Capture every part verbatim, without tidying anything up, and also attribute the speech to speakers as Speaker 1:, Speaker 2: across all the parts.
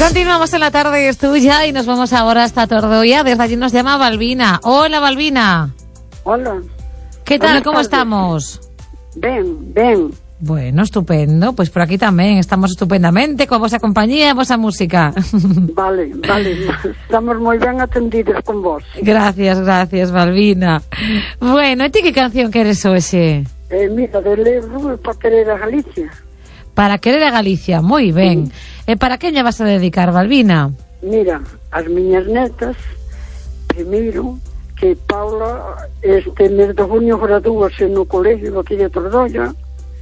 Speaker 1: Continuamos en la tarde, es tuya, y nos vamos ahora hasta Tordoia. Desde allí nos llama Balbina. Hola, Balbina.
Speaker 2: Hola.
Speaker 1: ¿Qué tal?
Speaker 2: Buenas
Speaker 1: ¿Cómo
Speaker 2: tardes.
Speaker 1: estamos?
Speaker 2: Ben, ben.
Speaker 1: Bueno, estupendo. Pues por aquí también estamos estupendamente, con vosa compañía e vosa música.
Speaker 2: Vale, vale. Estamos moi ben atendidos con vos.
Speaker 1: Gracias, gracias, Balbina. Bueno, e ti que canción queres hoxe?
Speaker 2: Eh, mira, de libro para querer a Galicia.
Speaker 1: Para querer a Galicia, moi ben. E para quen lle vas a dedicar, Balbina?
Speaker 2: Mira, as miñas netas, primeiro, que Paula este mes de junio gradúase no colegio aquí de Tordoia,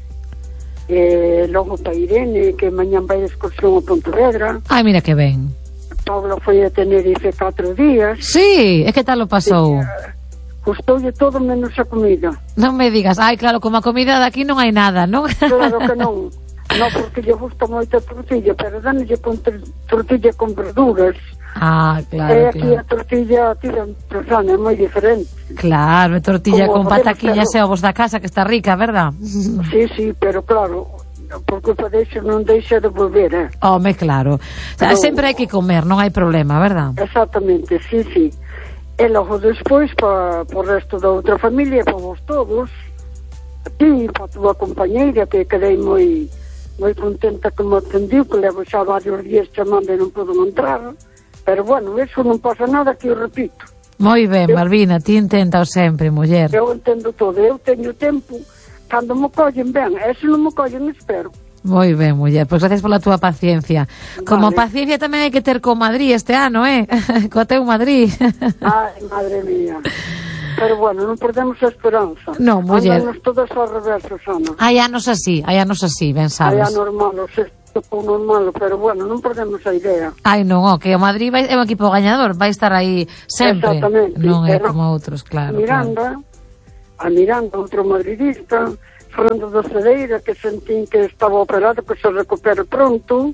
Speaker 2: e logo para Irene, que mañan vai de excursión a Pontevedra.
Speaker 1: Ai, mira que ben.
Speaker 2: Paula foi a Tenerife catro días.
Speaker 1: Sí, e que tal o pasou?
Speaker 2: Gustoulle todo menos a comida.
Speaker 1: Non me digas, ai, claro, como a comida de aquí non hai nada, non?
Speaker 2: Claro que non. Non, porque lle gusta moito a tortilla, pero danlle con tortilla con verduras.
Speaker 1: Ah, claro,
Speaker 2: E aquí
Speaker 1: claro.
Speaker 2: a tortilla tira persona, é moi diferente.
Speaker 1: Claro, tortilla
Speaker 2: Como
Speaker 1: con
Speaker 2: podemos
Speaker 1: pataquiñas e
Speaker 2: hacerlo.
Speaker 1: ovos da casa, que está rica, verdad?
Speaker 2: Sí, sí, pero claro, por culpa deixo non deixa de volver, eh?
Speaker 1: Home, claro. O sea,
Speaker 2: Pero-
Speaker 1: sempre hai que comer, non hai problema, verdad?
Speaker 2: Exactamente, sí, sí. E logo despois, para o resto da outra familia, para vos todos, a ti, para a tua compañeira, que quedei moi moi contenta que me atendiu, que levo xa varios días chamando e non podo entrar, pero bueno, eso non pasa nada, que eu repito.
Speaker 1: Moi ben,
Speaker 2: Eu-
Speaker 1: Balbina, ti intenta sempre, muller.
Speaker 2: Eu entendo todo, eu teño tempo, cando me collen ben, e se non me collen, espero.
Speaker 1: Moi ben, muller, pois gracias pola túa paciencia. Como
Speaker 2: Vale.
Speaker 1: paciencia tamén hai que ter co Madrid este ano, eh? Co teu Madrid.
Speaker 2: Ai, madre mía. Pero bueno, non perdemos a esperanza.
Speaker 1: No, muller.
Speaker 2: Andanos todos ao revés, Susana.
Speaker 1: Hai anos así, hai anos así, ben
Speaker 2: Ai,
Speaker 1: sabes.
Speaker 2: anormal, o sexto pou normal, pero bueno, non perdemos a idea.
Speaker 1: Ai, non, o que o Madrid vai, é un equipo gañador, vai estar aí sempre.
Speaker 2: Exactamente.
Speaker 1: Non é
Speaker 2: Pero
Speaker 1: como outros, claro. claro.
Speaker 2: Miranda, a Miranda, outro madridista, Fernando da Cedeira, que sentín que estaba operado, que se recupere pronto,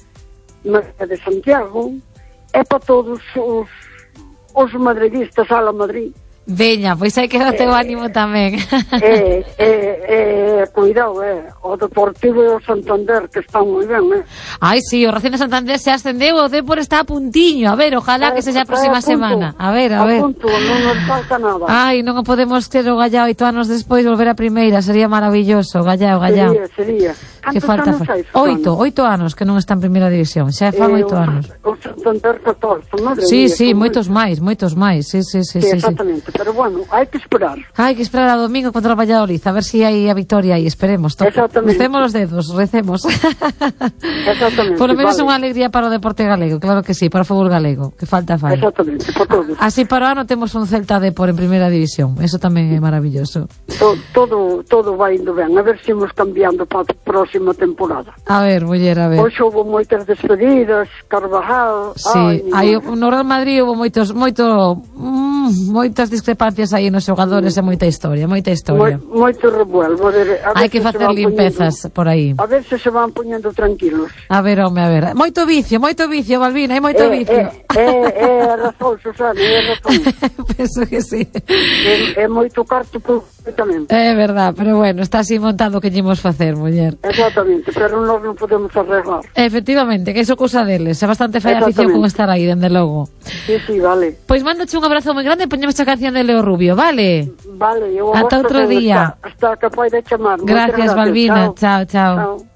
Speaker 2: María de Santiago, e para todos os, os madridistas a la Madrid.
Speaker 1: Veña, pois hai que dar o teu ánimo tamén.
Speaker 2: E, e, e, cuidado, eh, o Deportivo e o Santander, que están moi ben, eh.
Speaker 1: Ai, sí, o Racing de Santander se ascendeu, o Depor está a puntiño. A ver, ojalá que sexa a próxima
Speaker 2: Está a punto,
Speaker 1: semana. A ver, a ver.
Speaker 2: punto, non nos falta nada.
Speaker 1: Ai, non o podemos ter o Gallao oito anos despois volver a primeira, sería maravilloso. Gallao, Gallao.
Speaker 2: Sería, sería.
Speaker 1: Que
Speaker 2: Cantos
Speaker 1: falta
Speaker 2: anos
Speaker 1: fa...
Speaker 2: hai, Susana?
Speaker 1: Oito, oito anos que non está en primeira división. Xa fan
Speaker 2: Eh,
Speaker 1: oito
Speaker 2: o-
Speaker 1: anos.
Speaker 2: O Santander catorce, madre
Speaker 1: Sí,
Speaker 2: mía,
Speaker 1: sí,
Speaker 2: son
Speaker 1: moitos máis, moitos máis. Sí, sí, sí,
Speaker 2: Sí,
Speaker 1: sí, sí.
Speaker 2: exactamente, pero bueno, hai que esperar.
Speaker 1: Hai que esperar a domingo contra o Valladolid, a ver si hai a victoria aí, esperemos. To-
Speaker 2: Exactamente.
Speaker 1: Crucemos os dedos, recemos.
Speaker 2: Exactamente.
Speaker 1: Por lo menos
Speaker 2: vale.
Speaker 1: unha alegría para o deporte galego, claro que sí, para o fútbol galego, que falta fai.
Speaker 2: Exactamente, por todos.
Speaker 1: Así para o ano temos un Celta de por en primeira división, eso tamén é maravilloso.
Speaker 2: To- todo, todo vai indo ben, a ver se imos cambiando para a próxima temporada.
Speaker 1: A ver, muller, a ver.
Speaker 2: Hoxe houve moitas despedidas, Carvajal...
Speaker 1: Sí,
Speaker 2: ai,
Speaker 1: hai no Real Madrid houve moitos moito mm, moitas discrepancias aí nos xogadores e moita historia, moita
Speaker 2: moi,
Speaker 1: historia.
Speaker 2: moito revuelvo. A ver, a ver
Speaker 1: Hai que
Speaker 2: se se
Speaker 1: facer
Speaker 2: van
Speaker 1: limpezas
Speaker 2: poñendo-
Speaker 1: por aí.
Speaker 2: A ver se se van poñendo tranquilos.
Speaker 1: A ver, home, a ver. Moito vicio, moito vicio, Balbina, hai moito
Speaker 2: É,
Speaker 1: vicio.
Speaker 2: é, é, é razón, Susana, é razón.
Speaker 1: Penso que sí.
Speaker 2: É, é moito carto completamente.
Speaker 1: É verdad, pero bueno, está así montado que llemos facer, muller.
Speaker 2: Exactamente, pero nós non podemos arreglar.
Speaker 1: Efectivamente, que iso cousa deles. É bastante fea a afición con
Speaker 2: Exactamente.
Speaker 1: estar aí, dende logo.
Speaker 2: Sí, sí, vale.
Speaker 1: Pois mándache un abrazo moi grande e poñemos a canción de Leo Rubio, vale?
Speaker 2: Vale, eu
Speaker 1: Ata
Speaker 2: gosto
Speaker 1: outro
Speaker 2: de-
Speaker 1: día.
Speaker 2: Hasta, hasta que poida chamar. Moitas
Speaker 1: Gracias, Balbina. Chao, chao.
Speaker 2: Chao.